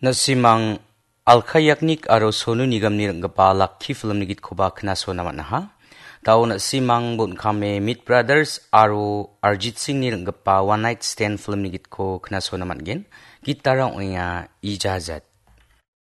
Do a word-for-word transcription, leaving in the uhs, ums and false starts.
Nasimang Alkhayaknik aro Sonu Nigam ni rangapa lakhi film nigit khoba knaso namat naha. Tau nasimang bun kame Meet Brothers aro Arjit Singh ni rangapa One Night Stand film nigit ko knaso namat gen. Kita rang uya ijazat.